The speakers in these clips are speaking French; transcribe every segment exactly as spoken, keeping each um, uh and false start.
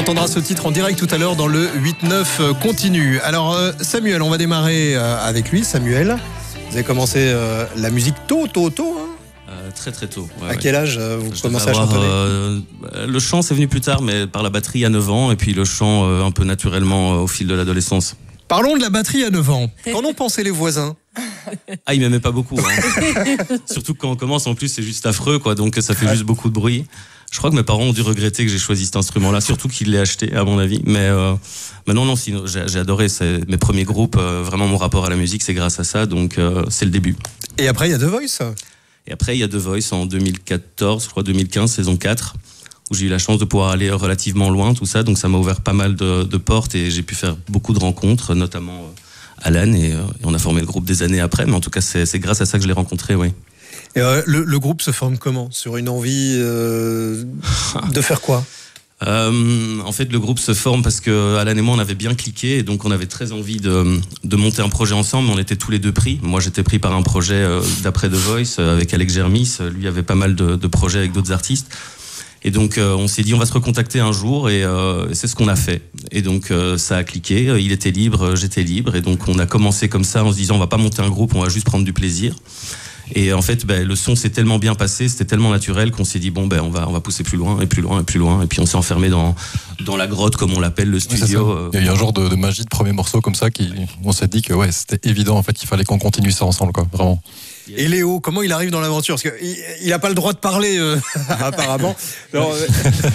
entendra ce titre en direct tout à l'heure dans le huit neuf continu. Alors euh, Samuel, on va démarrer euh, avec lui. Samuel, vous avez commencé euh, la musique tôt, tôt, tôt hein euh, Très très tôt. Ouais, à ouais. quel âge euh, vous Je commencez à avoir, chanter euh, Le chant c'est venu plus tard, mais par la batterie à neuf ans, et puis le chant euh, un peu naturellement euh, au fil de l'adolescence. Parlons de la batterie à neuf ans. Qu'en ont pensé les voisins? Ah, ils m'aimaient pas beaucoup. Hein. Surtout quand on commence, en plus c'est juste affreux, quoi, donc ça fait ouais. juste beaucoup de bruit. Je crois que mes parents ont dû regretter que j'ai choisi cet instrument-là, surtout qu'ils l'aient acheté, à mon avis. Mais, euh, mais non, non, sinon, j'ai, j'ai adoré. C'est mes premiers groupes, euh, vraiment mon rapport à la musique, c'est grâce à ça, donc euh, c'est le début. Et après, il y a The Voice. Et après, il y a The Voice en deux mille quatorze, je crois deux mille quinze, saison quatre, où j'ai eu la chance de pouvoir aller relativement loin, tout ça. Donc ça m'a ouvert pas mal de, de portes et j'ai pu faire beaucoup de rencontres, notamment euh, Alan, et, euh, et on a formé le groupe des années après. Mais en tout cas, c'est, c'est grâce à ça que je l'ai rencontré, oui. Et euh, le, le groupe se forme comment? Sur une envie euh, de faire quoi? euh, En fait, le groupe se forme parce que Alan et moi, on avait bien cliqué, et donc on avait très envie de, de monter un projet ensemble. On était tous les deux pris. Moi, j'étais pris par un projet euh, d'après The Voice euh, avec Alex Germis. Lui avait pas mal de, de projets avec d'autres artistes. Et donc, euh, on s'est dit, on va se recontacter un jour, et euh, c'est ce qu'on a fait. Et donc, euh, ça a cliqué. Il était libre, j'étais libre, et donc on a commencé comme ça en se disant, on va pas monter un groupe, on va juste prendre du plaisir. Et en fait, ben, le son s'est tellement bien passé, c'était tellement naturel qu'on s'est dit bon ben on va on va pousser plus loin et plus loin et plus loin. Et puis on s'est enfermé dans dans la grotte comme on l'appelle, le studio. Ouais, il y a eu un genre de, de magie de premier morceau comme ça qui on s'est dit que ouais c'était évident en fait qu'il fallait qu'on continue ça ensemble quoi, vraiment. Et Léo, comment il arrive dans l'aventure? Parce qu'il il a pas le droit de parler, euh, apparemment. Alors, euh...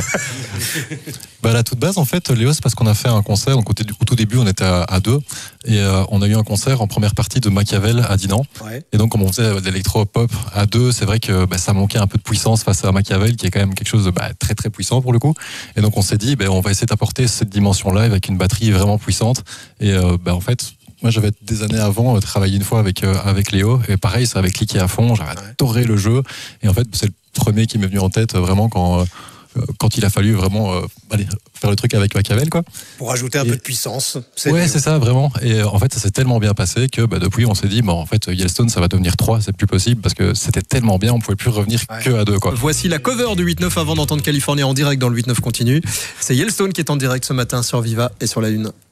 bah, à la toute base, en fait, Léo, c'est parce qu'on a fait un concert. Donc, au, au tout début, on était à, à deux. Et euh, on a eu un concert en première partie de Machiavel à Dinan. Ouais. Et donc, comme on faisait de l'électro-pop à deux, c'est vrai que bah, ça manquait un peu de puissance face à Machiavel, qui est quand même quelque chose de bah, très, très puissant pour le coup. Et donc, on s'est dit, bah, on va essayer d'apporter cette dimension-là avec une batterie vraiment puissante. Et euh, bah, en fait... Moi, j'avais des années avant euh, travaillé une fois avec euh, avec Léo, et pareil, ça avait cliqué à fond. J'avais adoré le jeu, et en fait, c'est le premier qui m'est venu en tête vraiment quand euh, quand il a fallu vraiment euh, aller faire le truc avec Machiavel, quoi. Pour ajouter un et... peu de puissance. C'est ouais, c'est ça, vraiment. Et euh, en fait, ça s'est tellement bien passé que bah, depuis, on s'est dit, bah, en fait, Yellowstone, ça va devenir trois, c'est plus possible parce que c'était tellement bien, on pouvait plus revenir ouais. que à deux, quoi. Voici la cover du huit neuf avant d'entendre Californie en direct dans le huit neuf continu. C'est Yellowstone qui est en direct ce matin sur Viva et sur la Une.